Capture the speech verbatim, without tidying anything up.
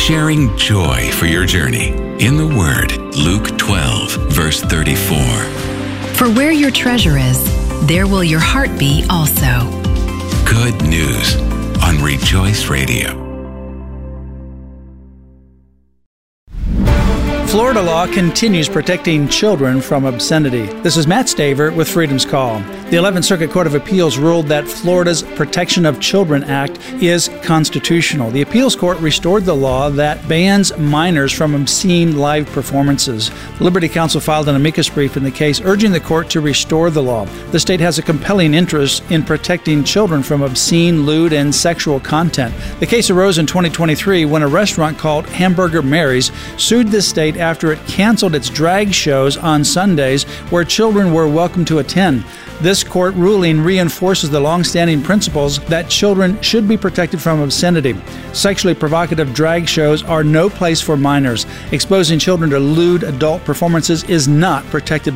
sharing joy for your journey in the Word. Luke twelve, verse thirty-four. For where your treasure is, there will your heart be also. Good news on Rejoice Radio. Florida law continues protecting children from obscenity. This is Matt Staver with Freedom's Call. The eleventh Circuit Court of Appeals ruled that Florida's Protection of Children Act is constitutional. The appeals court restored the law that bans minors from obscene live performances. The Liberty Counsel filed an amicus brief in the case, urging the court to restore the law. The state has a compelling interest in protecting children from obscene, lewd, and sexual content. The case arose in twenty twenty-three when a restaurant called Hamburger Mary's sued the state after it canceled its drag shows on Sundays where children were welcome to attend. This court ruling reinforces the long-standing principles that children should be protected from obscenity. Sexually provocative drag shows are no place for minors. Exposing children to lewd adult performances is not protected